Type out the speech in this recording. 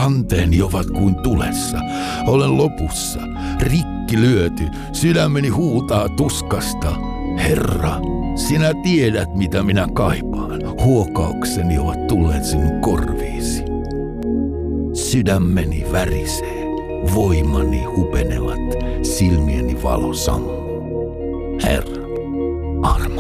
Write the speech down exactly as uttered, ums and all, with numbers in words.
Ranteeni ovat kuin tulessa. Olen lopussa, rikki lyöty, sydämeni huutaa tuskasta. Herra, sinä tiedät mitä minä kaipaan. Huokaukseni ovat tulleet sinun korviisi. Sydämeni värisee, voimani hupenevat, silmieni valo sammuu. Herra, armo.